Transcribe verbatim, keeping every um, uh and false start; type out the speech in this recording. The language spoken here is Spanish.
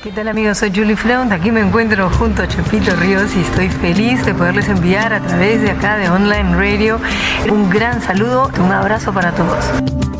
¿Qué tal amigos? Soy Julie Flaunt, aquí me encuentro junto a Chepito Ríos y estoy feliz de poderles enviar a través de acá de Online Radio un gran saludo, un abrazo para todos.